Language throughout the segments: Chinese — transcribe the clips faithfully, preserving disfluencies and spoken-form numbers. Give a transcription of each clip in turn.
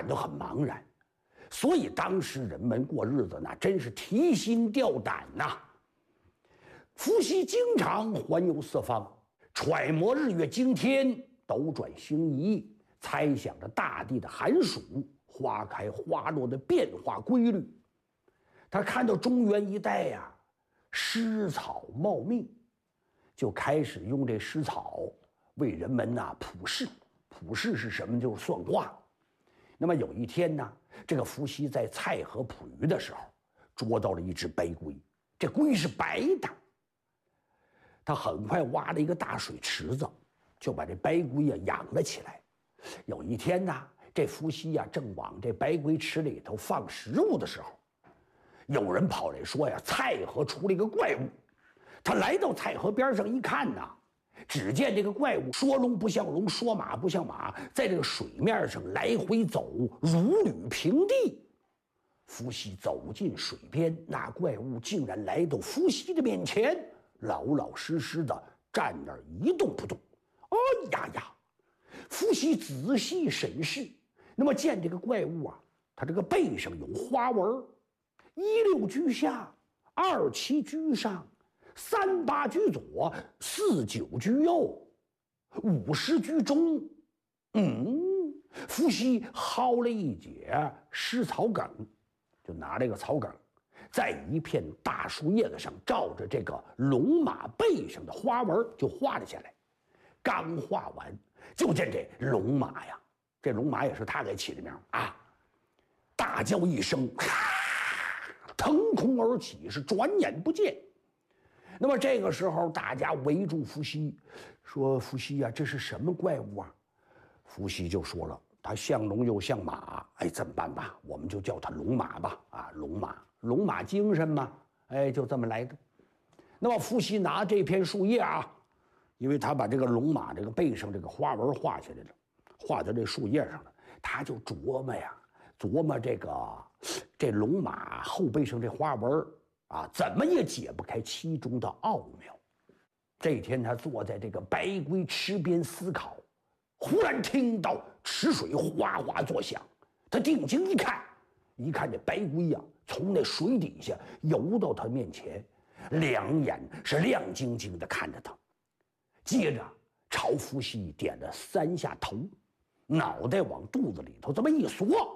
感到很茫然。所以当时人们过日子那真是提心吊胆呐。伏羲经常环游四方，揣摩日月经天，斗转星移，猜想着大地的寒暑、花开花落的变化规律。他看到中原一带呀、啊，湿草茂密，就开始用这湿草为人们呐、啊、卜筮。卜筮是什么？就是算卦。那么有一天呢，这个伏羲在蔡河捕鱼的时候，捉到了一只白龟，这龟是白的。他很快挖了一个大水池子，就把这白龟呀养了起来。有一天呢，这伏羲呀正往这白龟池里头放食物的时候，有人跑来说呀，蔡河出了一个怪物。他来到蔡河边上一看呐，只见这个怪物说龙不像龙，说马不像马，在这个水面上来回走，如履平地。伏羲走进水边，那怪物竟然来到伏羲的面前，老老实实的站那儿一动不动。哎呀呀！伏羲仔细审视，那么见这个怪物啊，它这个背上有花纹，一六居下，二七居上，三八居左，四九居右，五十居中。嗯，伏羲薅了一截湿草梗，就拿这个草梗，在一片大树叶子上照着这个龙马背上的花纹就画了下来。刚画完，就见这龙马呀，这龙马也是他给起的名啊，大叫一声，腾空而起，是转眼不见。那么这个时候，大家围住伏羲，说：“伏羲呀、啊，这是什么怪物啊？”伏羲就说了：“它像龙又像马，哎，怎么办吧？我们就叫它龙马吧。啊，龙马，龙马精神嘛，哎，就这么来的。”那么伏羲拿这片树叶啊，因为他把这个龙马这个背上这个花纹画下来了，画在这树叶上了，他就琢磨呀，琢磨这个这龙马后背上这花纹啊，怎么也解不开其中的奥妙。这一天，他坐在这个白龟池边思考，忽然听到池水哗哗作响，他定睛一看，一看这白龟呀、啊，从那水底下游到他面前，两眼是亮晶晶的看着他。接着朝伏羲点了三下头，脑袋往肚子里头这么一缩。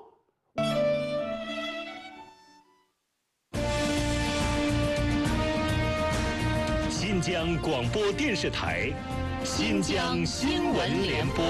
新疆广播电视台，新疆新闻联播。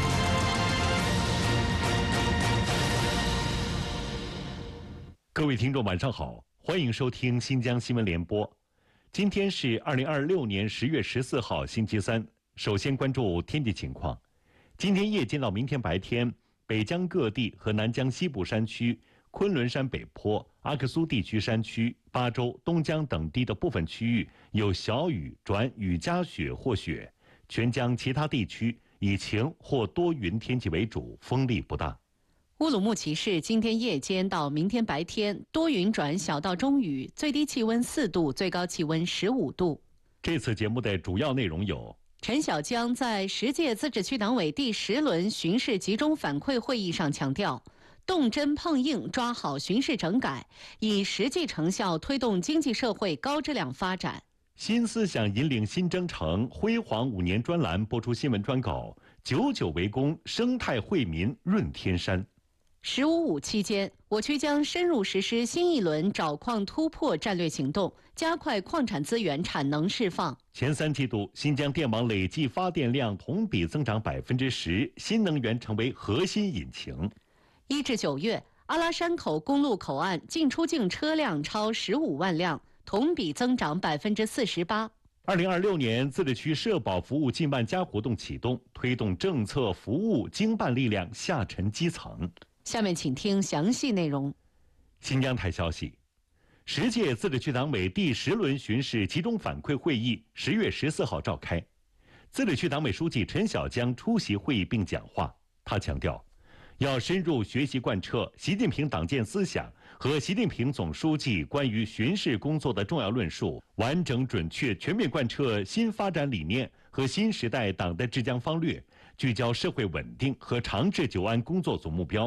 各位听众，晚上好，欢迎收听新疆新闻联播。今天是二零二六年十月十四号，星期三。首先关注天气情况。今天夜间到明天白天，北疆各地和南疆西部山区、昆仑山北坡、阿克苏地区山区、巴州、东疆等地的部分区域有小雨转雨夹雪或雪，全疆其他地区以晴或多云天气为主，风力不大。 乌鲁木齐市今天夜间到明天白天多云转小到中雨，最低气温四度，最高气温十五度。 这次节目的主要内容有： 陈小江在十届自治区党委第十轮巡视集中反馈会议上强调，动真碰硬抓好巡视整改，以实际成效推动经济社会高质量发展。 新思想引领新征程辉煌五年专栏播出新闻专稿：久久为功，生态惠民润天山。 十五五期间，我区将深入实施新一轮找矿突破战略行动，加快矿产资源产能释放。 前三季度，新疆电网累计发电量同比增长百分之十，新能源成为核心引擎。 一至九月，阿拉山口公路口岸进出境车辆超十五万辆，同比增长百分之四十八。 二零二六年自治区社保服务近万家活动启动，推动政策服务经办力量下沉基层。 下面请听详细内容。 新疆台消息，十届自治区党委第十轮巡视集中反馈会议十月十四号召开，自治区党委书记陈小江出席会议并讲话。他强调，要深入学习贯彻习近平党建思想和习近平总书记关于巡视工作的重要论述，完整准确全面贯彻新发展理念和新时代党的治疆方略，聚焦社会稳定和长治久安工作总目标，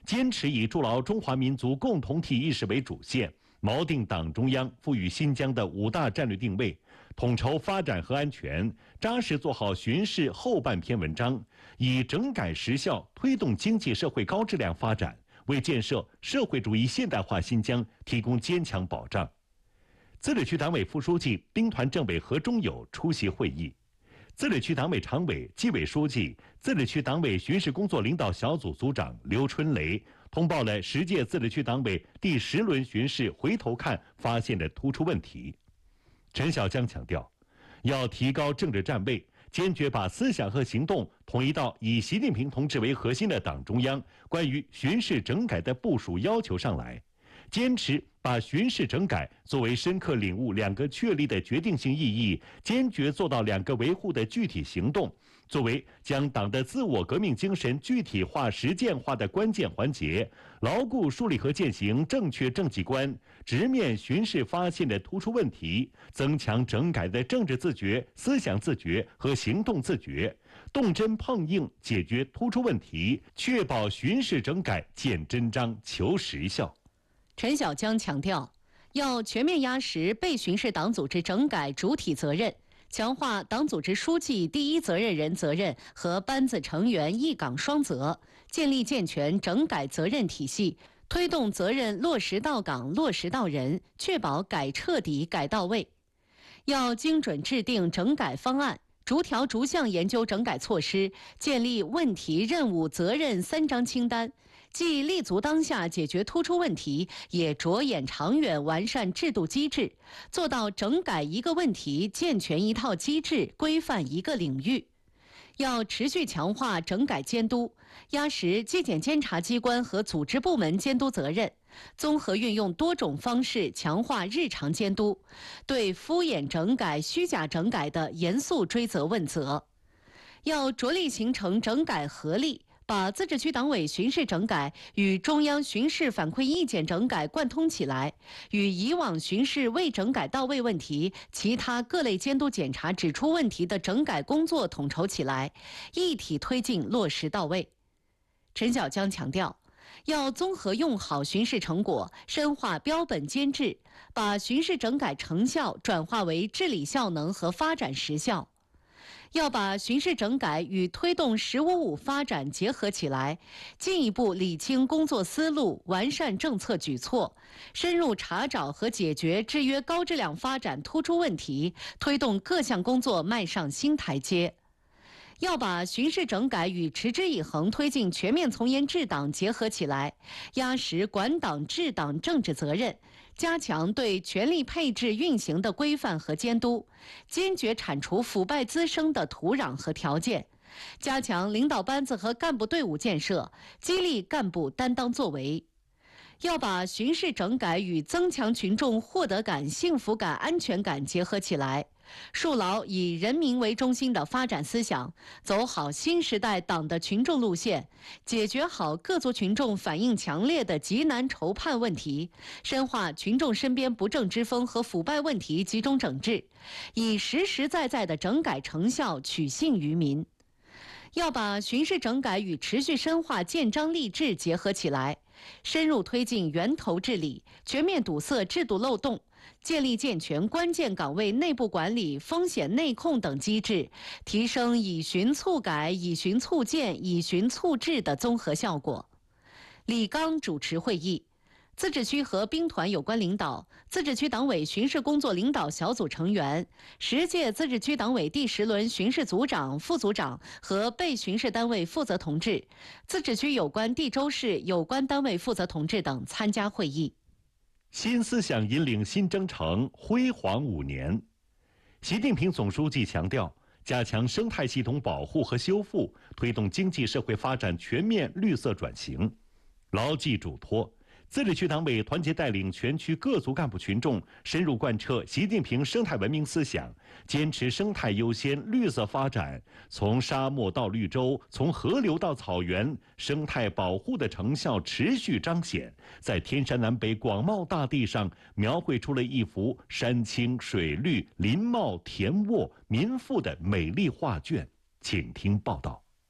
坚持以筑牢中华民族共同体意识为主线，锚定党中央赋予新疆的五大战略定位，统筹发展和安全，扎实做好巡视后半篇文章，以整改实效推动经济社会高质量发展，为建设社会主义现代化新疆提供坚强保障。自治区党委副书记、兵团政委何忠友出席会议。自治区党委常委、纪委书记、自治区党委巡视工作领导小组组长刘春雷通报了十届自治区党委第十轮巡视回头看发现的突出问题。陈小江强调，要提高政治站位，坚决把思想和行动统一到以习近平同志为核心的党中央关于巡视整改的部署要求上来，坚持把巡视整改作为深刻领悟两个确立的决定性意义，坚决做到两个维护的具体行动，作为将党的自我革命精神具体化实践化的关键环节，牢固树立和践行正确政绩观，直面巡视发现的突出问题，增强整改的政治自觉、思想自觉和行动自觉，动真碰硬解决突出问题，确保巡视整改见真章、求实效。 陈小江强调，要全面压实被巡视党组织整改主体责任，强化党组织书记第一责任人责任和班子成员一岗双责，建立健全整改责任体系，推动责任落实到岗、落实到人，确保改彻底、改到位。要精准制定整改方案，逐条逐项研究整改措施，建立问题、任务、责任三张清单，既立足当下解决突出问题，也着眼长远完善制度机制，做到整改一个问题，健全一套机制，规范一个领域。要持续强化整改监督，压实纪检监察机关和组织部门监督责任，综合运用多种方式强化日常监督，对敷衍整改、虚假整改的严肃追责问责。要着力形成整改合力，把自治区党委巡视整改与中央巡视反馈意见整改贯通起来，与以往巡视未整改到位问题、其他各类监督检查指出问题的整改工作统筹起来，一体推进落实到位。陈小江强调，要综合用好巡视成果，深化标本兼治，把巡视整改成效转化为治理效能和发展实效。要把巡视整改与推动“十五五”发展结合起来，进一步理清工作思路，完善政策举措，深入查找和解决制约高质量发展突出问题，推动各项工作迈上新台阶。要把巡视整改与持之以恒推进全面从严治党结合起来，压实管党治党政治责任，加强对权力配置运行的规范和监督，坚决铲除腐败滋生的土壤和条件，加强领导班子和干部队伍建设，激励干部担当作为。要把巡视整改与增强群众获得感、幸福感、安全感结合起来，树牢以人民为中心的发展思想，走好新时代党的群众路线，解决好各族群众反映强烈的急难愁盼问题，深化群众身边不正之风和腐败问题集中整治，以实实在在的整改成效取信于民。要把巡视整改与持续深化建章立制结合起来，深入推进源头治理，全面堵塞制度漏洞，建立健全关键岗位内部管理、风险内控等机制，提升以巡促改、以巡促建、以巡促治的综合效果。李刚主持会议，自治区和兵团有关领导、自治区党委巡视工作领导小组成员、十届自治区党委第十轮巡视组长、副组长和被巡视单位负责同志、自治区有关地州市有关单位负责同志等参加会议。 新思想引领新征程，辉煌五年。习近平总书记强调，加强生态系统保护和修复，推动经济社会发展全面绿色转型。牢记嘱托，自治区党委团结带领全区各族干部群众深入贯彻习近平生态文明思想，坚持生态优先、绿色发展，从沙漠到绿洲，从河流到草原，生态保护的成效持续彰显，在天山南北广袤大地上描绘出了一幅山青水绿、林茂田沃、民富的美丽画卷。请听报道。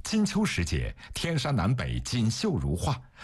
金秋时节，天山南北锦绣如画，